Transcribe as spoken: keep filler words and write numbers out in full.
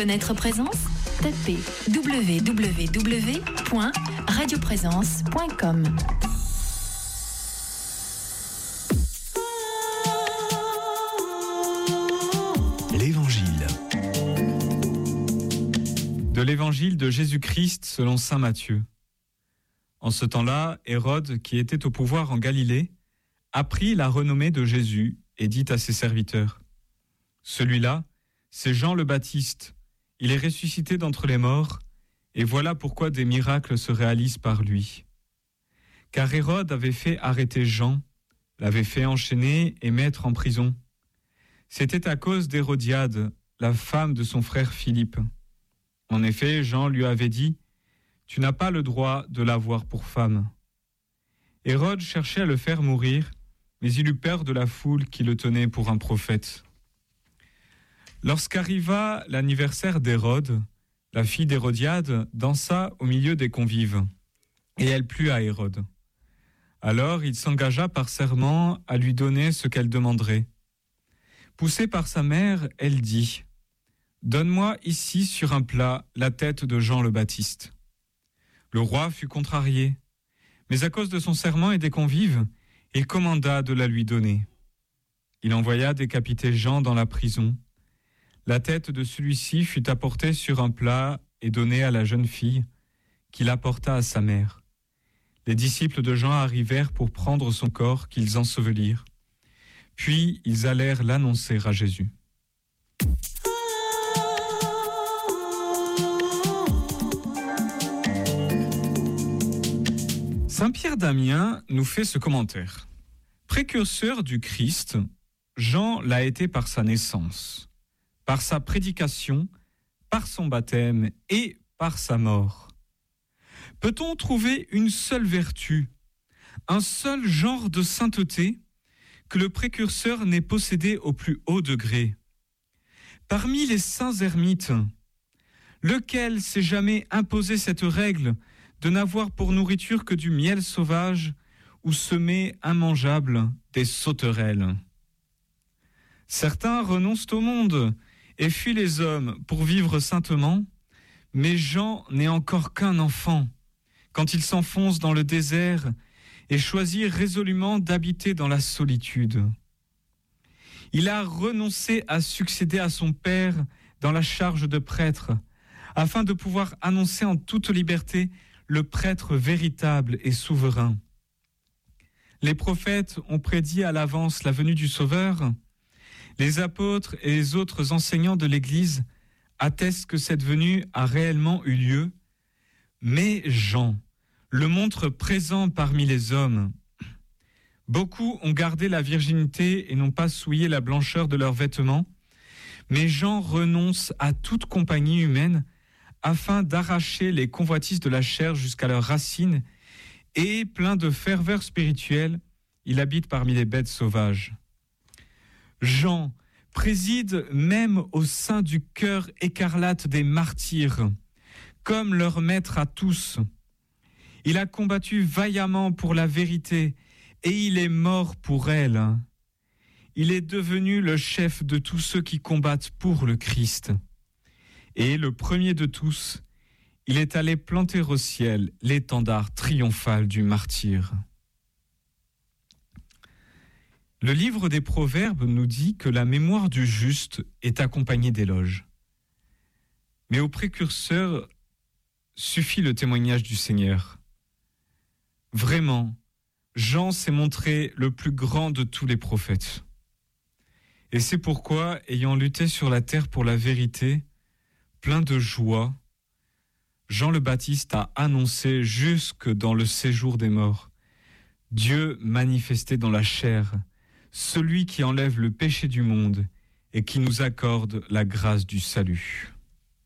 connaître Présence ? Tapez w w w point radio présence point com. L'Évangile. De l'Évangile de Jésus-Christ selon saint Matthieu. En ce temps-là, Hérode, qui était au pouvoir en Galilée, apprit la renommée de Jésus et dit à ses serviteurs : « Celui-là, c'est Jean le Baptiste. Il est ressuscité d'entre les morts, et voilà pourquoi des miracles se réalisent par lui. » Car Hérode avait fait arrêter Jean, l'avait fait enchaîner et mettre en prison. C'était à cause d'Hérodiade, la femme de son frère Philippe. En effet, Jean lui avait dit : « Tu n'as pas le droit de l'avoir pour femme. » Hérode cherchait à le faire mourir, mais il eut peur de la foule qui le tenait pour un prophète. Lorsqu'arriva l'anniversaire d'Hérode, la fille d'Hérodiade dansa au milieu des convives, et elle plut à Hérode. Alors il s'engagea par serment à lui donner ce qu'elle demanderait. Poussée par sa mère, elle dit : « Donne-moi ici sur un plat la tête de Jean le Baptiste. » Le roi fut contrarié, mais à cause de son serment et des convives, il commanda de la lui donner. Il envoya décapiter Jean dans la prison. La tête de celui-ci fut apportée sur un plat et donnée à la jeune fille, qui l'apporta à sa mère. Les disciples de Jean arrivèrent pour prendre son corps qu'ils ensevelirent. Puis ils allèrent l'annoncer à Jésus. Saint Pierre d'Amiens nous fait ce commentaire. Précurseur du Christ, Jean l'a été par sa naissance, par sa prédication, par son baptême et par sa mort. Peut-on trouver une seule vertu, un seul genre de sainteté que le précurseur n'ait possédé au plus haut degré ? Parmi les saints ermites, lequel s'est jamais imposé cette règle de n'avoir pour nourriture que du miel sauvage ou semer immangeable des sauterelles ? Certains renoncent au monde et fuient les hommes pour vivre saintement, mais Jean n'est encore qu'un enfant quand il s'enfonce dans le désert et choisit résolument d'habiter dans la solitude. Il a renoncé à succéder à son père dans la charge de prêtre, afin de pouvoir annoncer en toute liberté le prêtre véritable et souverain. Les prophètes ont prédit à l'avance la venue du Sauveur. Les apôtres et les autres enseignants de l'Église attestent que cette venue a réellement eu lieu, mais Jean le montre présent parmi les hommes. Beaucoup ont gardé la virginité et n'ont pas souillé la blancheur de leurs vêtements, mais Jean renonce à toute compagnie humaine afin d'arracher les convoitises de la chair jusqu'à leurs racines, et, plein de ferveur spirituelle, il habite parmi les bêtes sauvages. Jean préside même au sein du cœur écarlate des martyrs, comme leur maître à tous. Il a combattu vaillamment pour la vérité et il est mort pour elle. Il est devenu le chef de tous ceux qui combattent pour le Christ. Et le premier de tous, il est allé planter au ciel l'étendard triomphal du martyr. Le livre des Proverbes nous dit que la mémoire du juste est accompagnée d'éloges. Mais au précurseur suffit le témoignage du Seigneur. Vraiment, Jean s'est montré le plus grand de tous les prophètes. Et c'est pourquoi, ayant lutté sur la terre pour la vérité, plein de joie, Jean le Baptiste a annoncé jusque dans le séjour des morts, Dieu manifesté dans la chair, celui qui enlève le péché du monde et qui nous accorde la grâce du salut.